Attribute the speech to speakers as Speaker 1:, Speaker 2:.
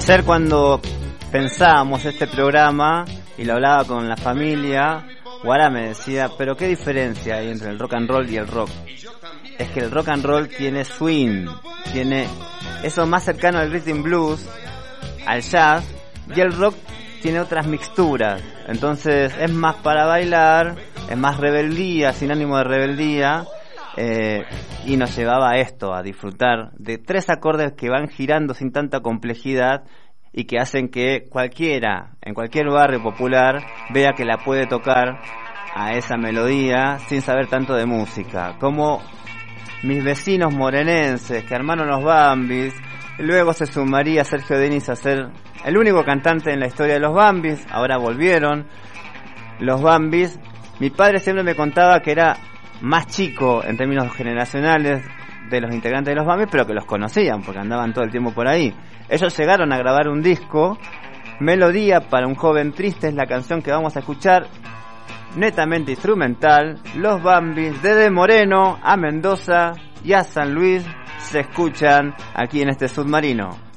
Speaker 1: Ayer cuando pensábamos este programa y lo hablaba con la familia, Guara me decía, pero ¿qué diferencia hay entre el rock and roll y el rock? Es que el rock and roll tiene swing, tiene eso más cercano al rhythm blues, al jazz, y el rock tiene otras mixturas. Entonces es más para bailar, es más rebeldía, sin ánimo de rebeldía, y nos llevaba a esto, a disfrutar de 3 acordes que van girando sin tanta complejidad y que hacen que cualquiera, en cualquier barrio popular, vea que la puede tocar a esa melodía sin saber tanto de música. Como mis vecinos morenenses que armaron los Bambis, luego se sumaría Sergio Denis a ser el único cantante en la historia de los Bambis. Ahora volvieron los Bambis. Mi padre siempre me contaba que era más chico en términos generacionales de los integrantes de los Bambis, pero que los conocían porque andaban todo el tiempo por ahí. Ellos llegaron a grabar un disco, Melodía para un joven triste es la canción que vamos a escuchar, netamente instrumental. Los Bambis, desde Moreno a Mendoza y a San Luis, se escuchan aquí en este submarino.